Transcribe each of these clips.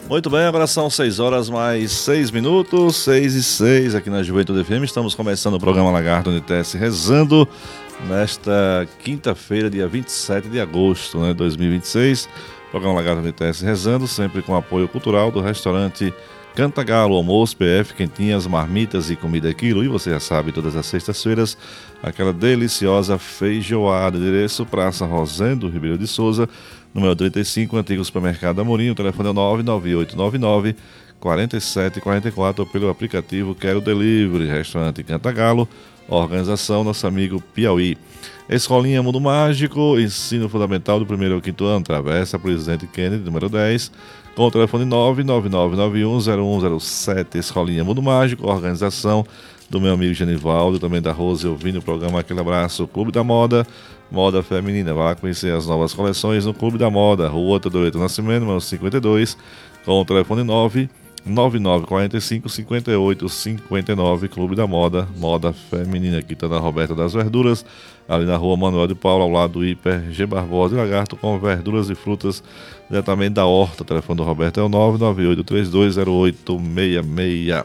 Muito bem, agora são 6 horas mais 6 minutos, 6 e 6 aqui na Juventude FM. Estamos começando o programa Lagarto NTS Rezando nesta quinta-feira, dia 27 de agosto de 2026. Programa Lagarto NTS Rezando, sempre com apoio cultural do restaurante Cantagalo, almoço, PF, quentinhas, marmitas e comida quilo. E você já sabe, todas as sextas-feiras, aquela deliciosa feijoada. Endereço Praça Rosendo, Ribeiro de Souza, número 35, antigo supermercado Amorim. O telefone é 99899-4744 ou pelo aplicativo Quero Delivery. Restaurante Cantagalo, organização nosso amigo Piauí. Escolinha Mundo Mágico, ensino fundamental do 1º ao 5º ano, Travessa Presidente Kennedy, número 10, com o telefone 999910107. Escolinha Mundo Mágico, organização do meu amigo Genivaldo, também da Rose ouvindo o programa. Aquele abraço. Clube da Moda, moda feminina. Vai lá conhecer as novas coleções no Clube da Moda, Rua Teodoro Nascimento, número 52, com o telefone 99945-5859. Clube da Moda, moda feminina. Aqui está na Roberta das Verduras, ali na Rua Manuel de Paula, ao lado do Hiper G. Barbosa e Lagarto, com verduras e frutas diretamente da horta. O telefone do Roberto é o 998-320866.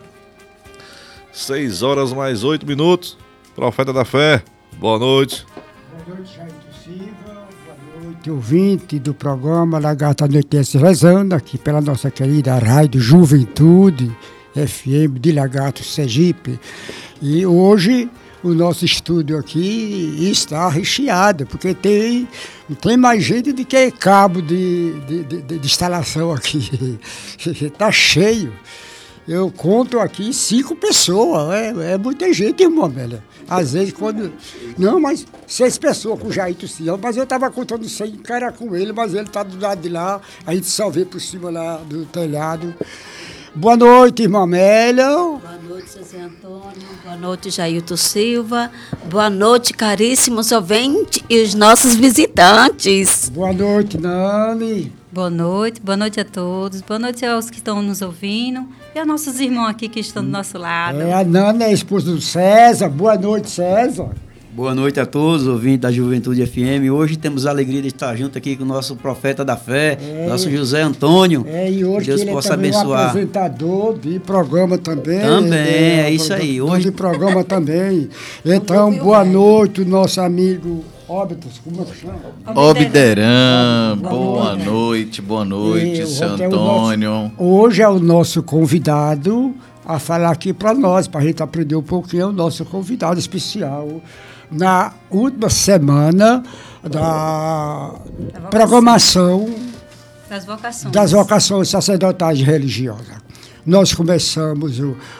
6 horas mais 8 minutos. Profeta da Fé, boa noite. Boa noite, Jair Silva. Boa noite, ouvinte do programa Lagarto NTS Rezando, aqui pela nossa querida Rádio Juventude FM de Lagarto, Sergipe. E hoje o nosso estúdio aqui está recheado, porque tem mais gente do que cabo de instalação aqui. Está cheio. Eu conto aqui 5 pessoas, é muita gente, irmão, velho. Às vezes quando... Não, mas 6 pessoas com o Jair Silva, mas eu estava contando 100 cara com ele, mas ele está do lado de lá, a gente só vê por cima lá do telhado. Boa noite, irmã Amélia. Boa noite, José Antônio. Boa noite, Jailton Silva. Boa noite, caríssimos ouvintes e os nossos visitantes. Boa noite, Nani. Boa noite a todos. Boa noite aos que estão nos ouvindo e aos nossos irmãos aqui que estão do nosso lado. A Nani é a esposa do César. Boa noite, César. Boa noite a todos, ouvintes da Juventude FM. Hoje temos a alegria de estar junto aqui com o nosso profeta da fé, nosso José Antônio. E hoje Deus ele possa é também abençoar. Um apresentador de programa também. Também, é isso aí. Hoje de programa também. Então, boa noite, nosso amigo Óbitos, como é que chama? Obderan, boa noite, seu Antônio. Hoje é o nosso convidado a falar aqui para nós, para a gente aprender um pouquinho, é o nosso convidado especial. Na última semana da programação das vocações sacerdotais e religiosas. Nós começamos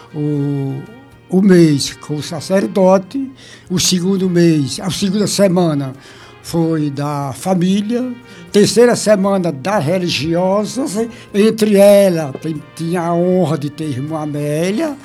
o mês com o sacerdote, a segunda semana foi da família, terceira semana das religiosas, entre elas tinha a honra de ter a irmã Amélia,